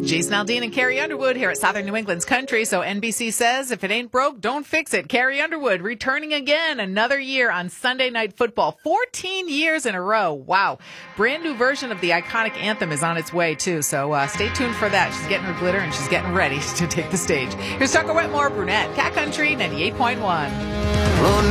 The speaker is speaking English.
Jason Aldean and Carrie Underwood here at Southern New England's Country. So NBC says, if it ain't broke, don't fix it. Carrie Underwood returning again another year on Sunday Night Football. 14 years in a row. Wow. Brand new version of the iconic anthem is on its way, too. So stay tuned for that. She's getting her glitter and she's getting ready to take the stage. Here's Tucker Wetmore, Brunette, Cat Country 98.1. Oh, no.